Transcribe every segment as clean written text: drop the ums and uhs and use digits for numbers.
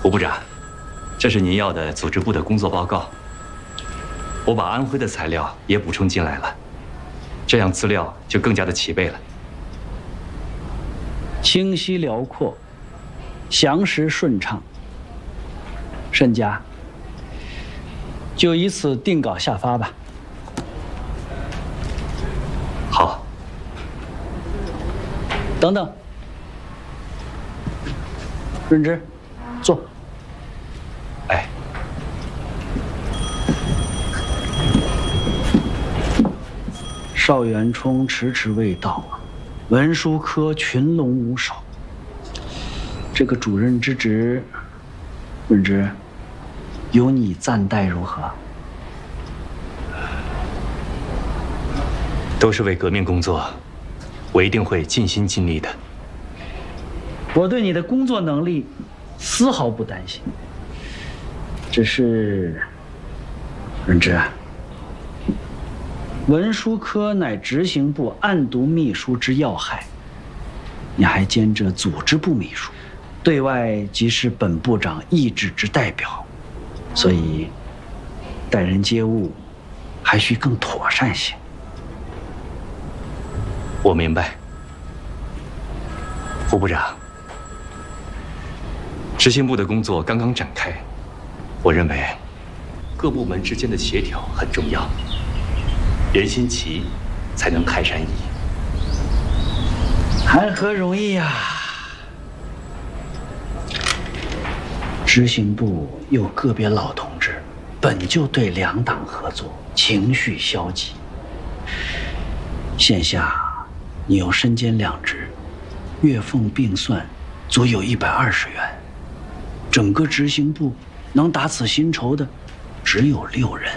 胡部长，这是您要的组织部的工作报告。我把安徽的材料也补充进来了，这样资料就更加的齐备了。 清晰辽阔，详实顺畅。沈家，就以此定稿下发吧。 好。 等等，润之，坐。 哎。 邵元冲迟迟未到，文书科群龙无首。这个主任之职，润之，由你暂代如何？ 都是为革命工作，我一定会尽心尽力的。 我对你的工作能力丝毫不担心，只是，润之，文书科乃执行部案牍秘书之要害，你还兼着组织部秘书，对外即是本部长意志之代表，所以待人接物还需更妥善些。 我明白，胡部长。执行部的工作刚刚展开，我认为各部门之间的协调很重要，人心齐，才能泰山移。 谈何容易呀！执行部有个别老同志，本就对两党合作情绪消极，现下你又身兼两职，月俸并算，足有120元。整个执行部能打此薪酬的，只有6人。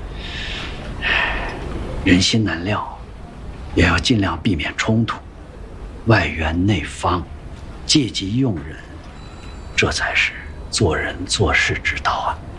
人心难料，也要尽量避免冲突，外圆内方，借机用人，这才是做人做事之道啊。